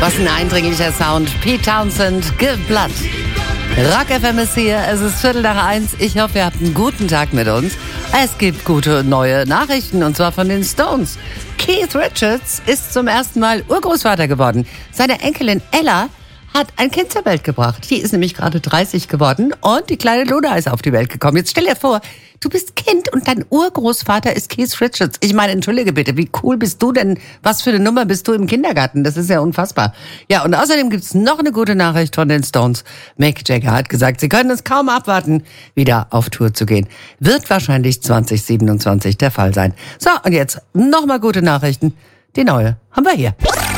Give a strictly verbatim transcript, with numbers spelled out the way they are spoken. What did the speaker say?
Was ein eindringlicher Sound. Pete Townsend, Give Blood. Rock F M ist hier, es ist Viertel nach eins. Ich hoffe, ihr habt einen guten Tag mit uns. Es gibt gute neue Nachrichten, und zwar von den Stones. Keith Richards ist zum ersten Mal Urgroßvater geworden. Seine Enkelin Ella hat ein Kind zur Welt gebracht. Die ist nämlich gerade dreißig geworden und die kleine Luna ist auf die Welt gekommen. Jetzt stell dir vor, du bist Kind und dein Urgroßvater ist Keith Richards. Ich meine, entschuldige bitte, wie cool bist du denn? Was für eine Nummer bist du im Kindergarten? Das ist ja unfassbar. Ja, und außerdem gibt's noch eine gute Nachricht von den Stones. Mick Jagger hat gesagt, sie können es kaum abwarten, wieder auf Tour zu gehen. Wird wahrscheinlich zwanzig siebenundzwanzig der Fall sein. So, und jetzt nochmal gute Nachrichten. Die neue haben wir hier.